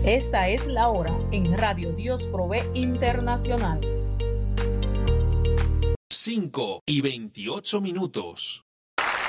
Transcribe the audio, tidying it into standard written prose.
Esta es la hora en Radio Dios Provee Internacional. 5:28.